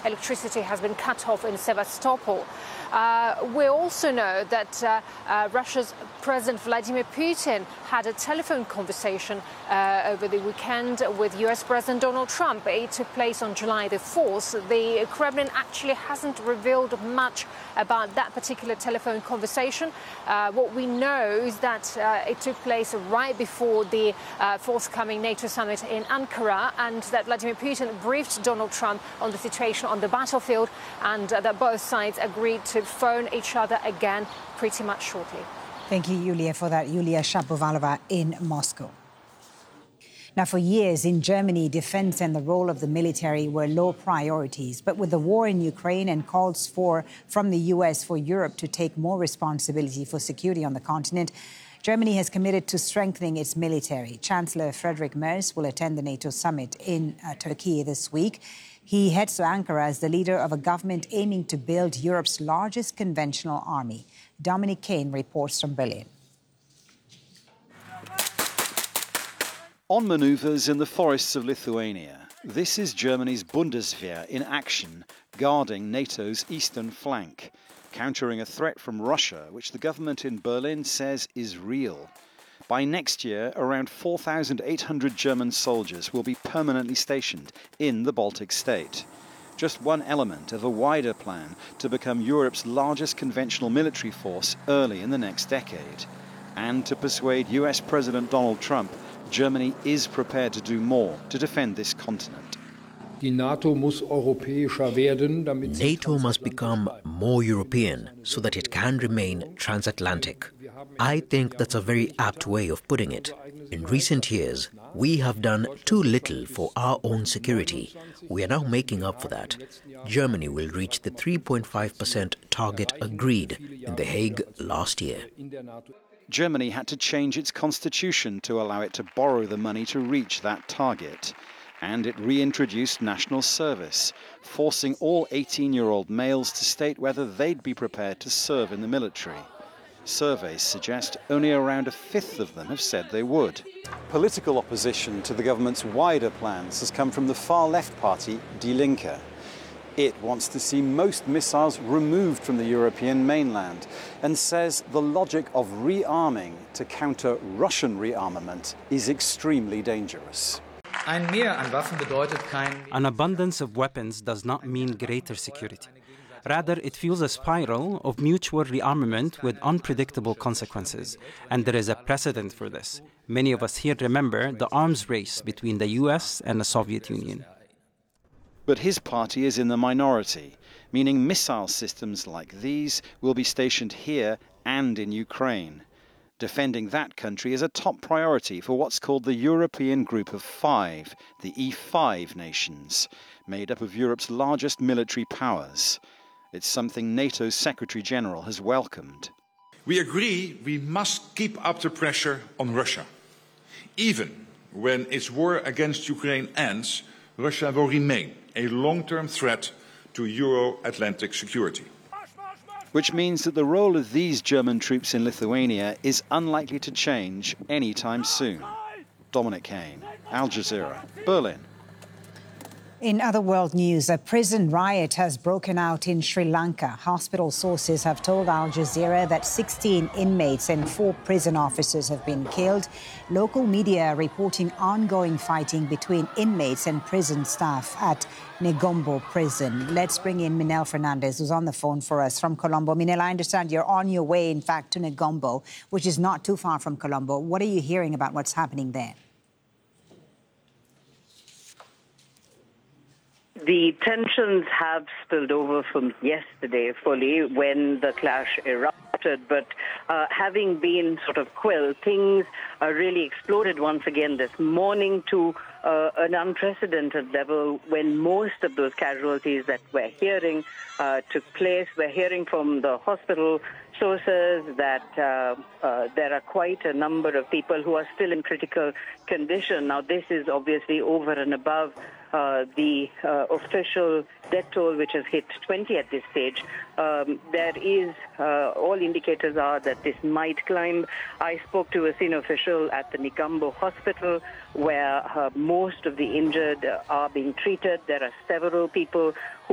electricity has been cut off in Sevastopol. We also know that Russia's President Vladimir Putin had a telephone conversation over the weekend with US President Donald Trump. It took place on July the 4th. The Kremlin actually hasn't revealed much about that particular telephone conversation. What we know is that it took place right before the forthcoming NATO summit in Ankara, and that Vladimir Putin briefed Donald Trump on the situation on the battlefield, and that both sides agreed to phone each other again pretty much shortly. Thank you, Yulia, for that. Yulia Shapovalova in Moscow. Now, for years in Germany, defense and the role of the military were low priorities. But with the war in Ukraine and calls from the US for Europe to take more responsibility for security on the continent, Germany has committed to strengthening its military. Chancellor Friedrich Merz will attend the NATO summit in Turkey this week. He heads to Ankara as the leader of a government aiming to build Europe's largest conventional army. Dominic Kane reports from Berlin. On manoeuvres in the forests of Lithuania, this is Germany's Bundeswehr in action, guarding NATO's eastern flank, countering a threat from Russia, which the government in Berlin says is real. By next year, around 4,800 German soldiers will be permanently stationed in the Baltic state. Just one element of a wider plan to become Europe's largest conventional military force early in the next decade. And to persuade US President Donald Trump, Germany is prepared to do more to defend this continent. NATO must become more European so that it can remain transatlantic. I think that's a very apt way of putting it. In recent years, we have done too little for our own security. We are now making up for that. Germany will reach the 3.5% target agreed in The Hague last year. Germany had to change its constitution to allow it to borrow the money to reach that target. And it reintroduced national service, forcing all 18-year-old males to state whether they'd be prepared to serve in the military. Surveys suggest only around a fifth of them have said they would. Political opposition to the government's wider plans has come from the far-left party, Die Linke. It wants to see most missiles removed from the European mainland and says the logic of rearming to counter Russian rearmament is extremely dangerous. An abundance of weapons does not mean greater security. Rather, it fuels a spiral of mutual rearmament with unpredictable consequences. And there is a precedent for this. Many of us here remember the arms race between the US and the Soviet Union. But his party is in the minority, meaning missile systems like these will be stationed here and in Ukraine. Defending that country is a top priority for what's called the European Group of Five, the E5 nations, made up of Europe's largest military powers. It's something NATO's Secretary General has welcomed. We agree we must keep up the pressure on Russia. Even when its war against Ukraine ends, Russia will remain a long-term threat to Euro-Atlantic security. Which means that the role of these German troops in Lithuania is unlikely to change anytime soon. Dominic Kane, Al Jazeera, Berlin. In other world news, a prison riot has broken out in Sri Lanka. Hospital sources have told Al Jazeera that 16 inmates and 4 prison officers have been killed. Local media are reporting ongoing fighting between inmates and prison staff at Negombo prison. Let's bring in Minel Fernandez, who's on the phone for us from Colombo. Minel, I understand you're on your way, in fact, to Negombo, which is not too far from Colombo. What are you hearing about what's happening there? The tensions have spilled over from yesterday fully when the clash erupted, but having been sort of quelled, things really exploded once again this morning to an unprecedented level when most of those casualties that we're hearing took place. We're hearing from the hospital sources that there are quite a number of people who are still in critical condition. Now, this is obviously over and above the official death toll, which has hit 20 at this stage. There is, all indicators are that this might climb. I spoke to a senior official at the Negombo hospital where most of the injured are being treated. There are several people who